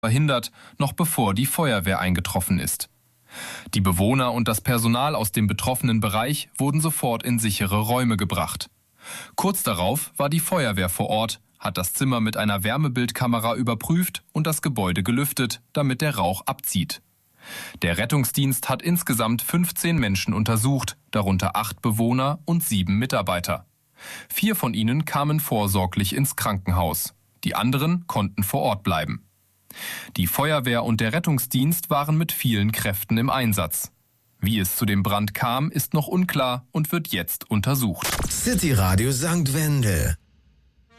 verhindert, noch bevor die Feuerwehr eingetroffen ist. Die Bewohner und das Personal aus dem betroffenen Bereich wurden sofort in sichere Räume gebracht. Kurz darauf war die Feuerwehr vor Ort, hat das Zimmer mit einer Wärmebildkamera überprüft und das Gebäude gelüftet, damit der Rauch abzieht. Der Rettungsdienst hat insgesamt 15 Menschen untersucht, darunter 8 Bewohner und 7 Mitarbeiter. 4 von ihnen kamen vorsorglich ins Krankenhaus. Die anderen konnten vor Ort bleiben. Die Feuerwehr und der Rettungsdienst waren mit vielen Kräften im Einsatz. Wie es zu dem Brand kam, ist noch unklar und wird jetzt untersucht. City Radio St. Wendel.